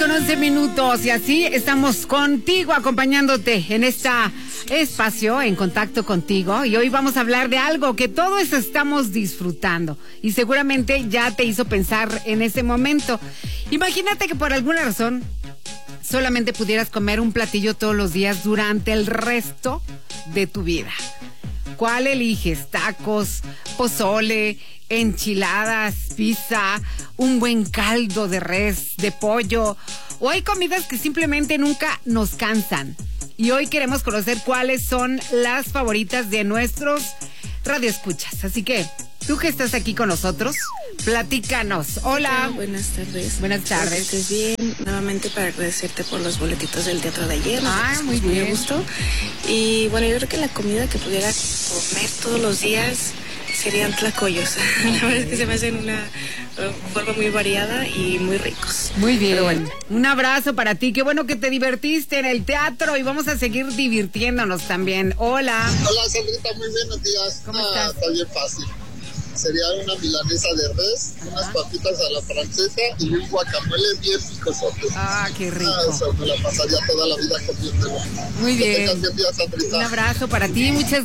11:11 y así estamos contigo, acompañándote en este espacio, en contacto contigo. Y hoy vamos a hablar de algo que todos estamos disfrutando y seguramente ya te hizo pensar en ese momento. Imagínate que por alguna razón solamente pudieras comer un platillo todos los días durante el resto de tu vida. ¿Cuál eliges? ¿Tacos, pozole, enchiladas, pizza, un buen caldo de res, de pollo? ¿O hay comidas que simplemente nunca nos cansan? Y hoy queremos conocer cuáles son las favoritas de nuestros radioescuchas. Así que, tú que estás aquí con nosotros, platícanos. Hola. Buenas tardes. Buenas tardes. Que estés bien. Nuevamente para agradecerte por los boletitos del teatro de ayer. Muy bien. Muy a gusto. Y bueno, yo creo que la comida que pudiera comer todos los días serían tlacoyos. La verdad es que se me hacen una forma muy variada y muy ricos. Muy bien. Pero bueno, un abrazo para ti. Qué bueno que te divertiste en el teatro y vamos a seguir divirtiéndonos también. Hola. Hola, Sandrita, muy buenos días. ¿Cómo estás? Está bien fácil. Sería una milanesa de res, unas papitas a la francesa y un guacamole bien picosote. Qué rico. Eso me la pasaría toda la vida comiéndolo. Muy bien. Que tengas buen día, Sandrita. Un abrazo para ti, muchas